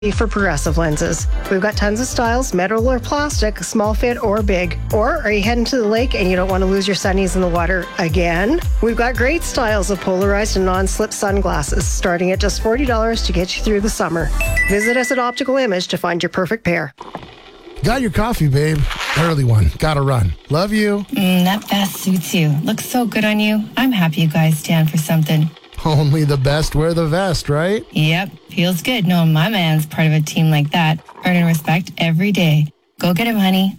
for Progressive lenses. We've got tons of styles, metal or plastic, small fit or big. Or are you heading to the lake and you don't want to lose your sunnies in the water again? We've got great styles of polarized and non-slip sunglasses, starting at just $40 to get you through the summer. Visit us at Optical Image to find your perfect pair. Got your coffee, babe. Early one. Gotta run. Love you. That vest suits you. Looks so good on you. I'm happy you guys stand for something. Only the best wear the vest, right? Yep. Feels good knowing my man's part of a team like that. Earning respect every day. Go get him, honey.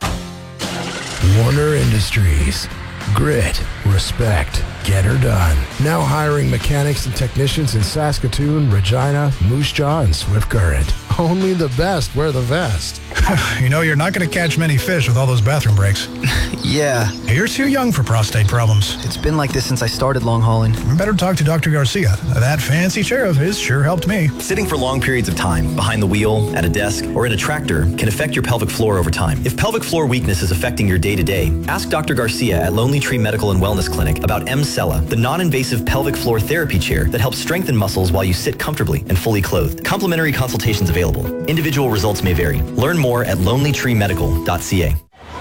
Warner Industries. Grit. Respect. Get her done. Now hiring mechanics and technicians in Saskatoon, Regina, Moose Jaw, and Swift Current. Only the best wear the vest. You know, you're not going to catch many fish with all those bathroom breaks. Yeah. You're too young for prostate problems. It's been like this since I started long hauling. You better talk to Dr. Garcia. That fancy chair of his sure helped me. Sitting for long periods of time, behind the wheel, at a desk, or in a tractor, can affect your pelvic floor over time. If pelvic floor weakness is affecting your day-to-day, ask Dr. Garcia at Lonely Tree Medical and Wellness Clinic about M-Cella, the non-invasive pelvic floor therapy chair that helps strengthen muscles while you sit comfortably and fully clothed. Complimentary consultations available. Individual results may vary. Learn more at lonelytreemedical.ca.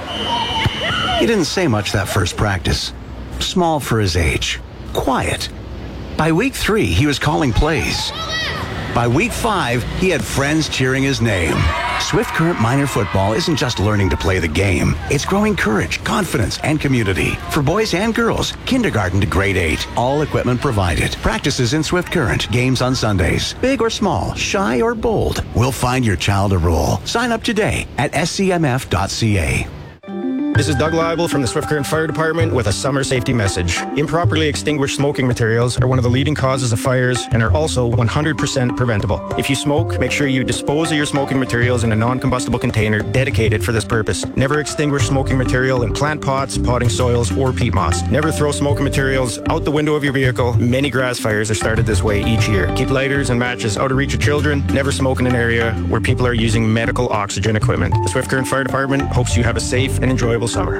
He didn't say much that first practice. Small for his age. Quiet. By week 3, he was calling plays. By week 5, he had friends cheering his name. Swift Current Minor Football isn't just learning to play the game. It's growing courage, confidence, and community. For boys and girls, kindergarten to grade 8. All equipment provided. Practices in Swift Current. Games on Sundays. Big or small, shy or bold. We'll find your child a role. Sign up today at scmf.ca. This is Doug Leibel from the Swift Current Fire Department with a summer safety message. Improperly extinguished smoking materials are one of the leading causes of fires and are also 100% preventable. If you smoke, make sure you dispose of your smoking materials in a non-combustible container dedicated for this purpose. Never extinguish smoking material in plant pots, potting soils, or peat moss. Never throw smoking materials out the window of your vehicle. Many grass fires are started this way each year. Keep lighters and matches out of reach of children. Never smoke in an area where people are using medical oxygen equipment. The Swift Current Fire Department hopes you have a safe and enjoyable summer.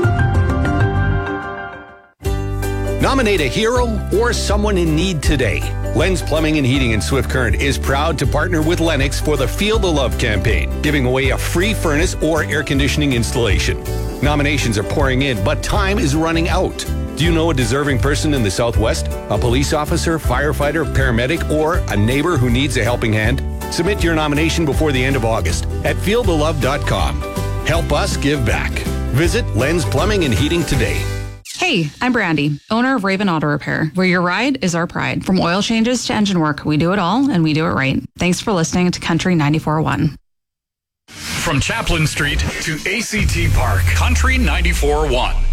Nominate a hero or someone in need today. Lenz Plumbing and Heating in Swift Current is proud to partner with Lennox for the Feel the Love campaign, giving away a free furnace or air conditioning installation. Nominations are pouring in, but time is running out. Do you know a deserving person in the Southwest? A police officer, firefighter, paramedic, or a neighbor who needs a helping hand? Submit your nomination before the end of August at feelthelove.com. Help us give back. Visit Lenz Plumbing and Heating today. Hey, I'm Brandy, owner of Raven Auto Repair, where your ride is our pride. From oil changes to engine work, we do it all and we do it right. Thanks for listening to Country 94.1. From Chaplin Street to ACT Park, Country 94.1.